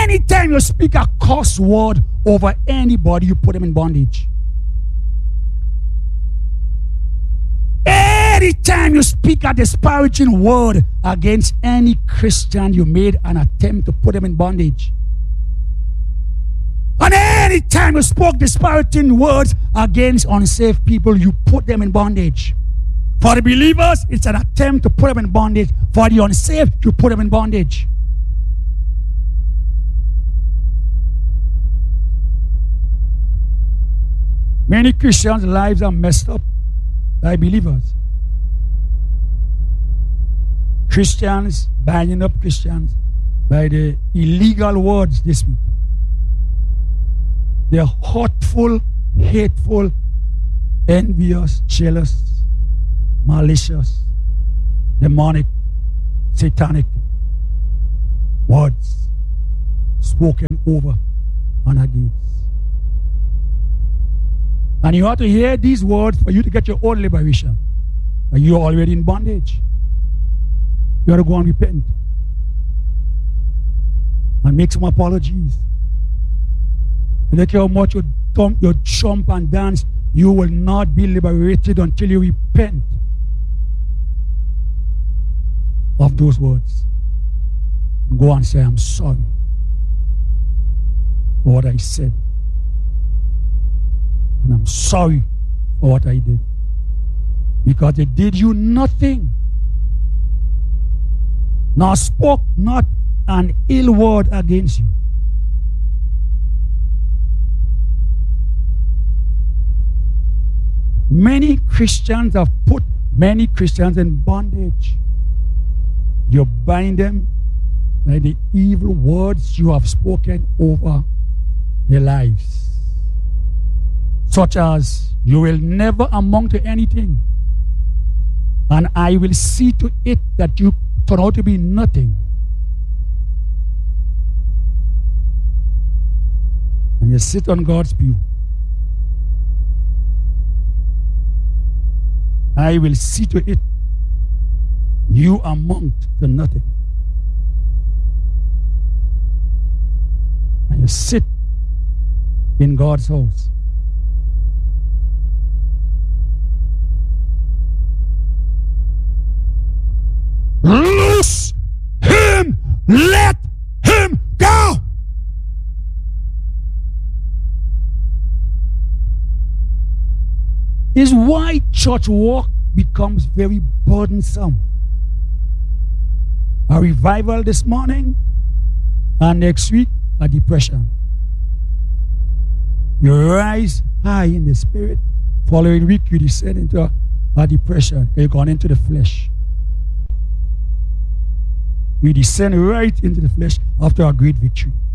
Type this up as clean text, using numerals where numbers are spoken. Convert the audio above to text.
anytime you speak a curse word over anybody, you put them in bondage. Anytime you speak a disparaging word against any Christian, you made an attempt to put them in bondage. And anytime you spoke disparaging words against unsaved people, you put them in bondage. For the believers, it's an attempt to put them in bondage. For the unsaved, you put them in bondage. Many Christians' lives are messed up by believers. Christians binding up Christians by the illegal words they speak. They're hurtful, hateful, envious, jealous, malicious, demonic, satanic words spoken over and against. And you have to hear these words for you to get your own liberation. And you're already in bondage. You have to go and repent. And make some apologies. And look how much you jump and dance, you will not be liberated until you repent of those words. And go and say, I'm sorry for what I said. And I'm sorry for what I did. Because it did you nothing. Nor spoke not an ill word against you. Many Christians have put many Christians in bondage. You bind them by the evil words you have spoken over their lives. Such as, you will never amount to anything, and I will see to it that you turn out to be nothing. And you sit on God's pew. I will see to it you amount to nothing. And you sit in God's house. Loose him! Let him go! Is why church work becomes very burdensome. A revival this morning, and next week, a depression. You rise high in the spirit, following week you descend into a depression. You've gone into the flesh. You descend right into the flesh after a great victory.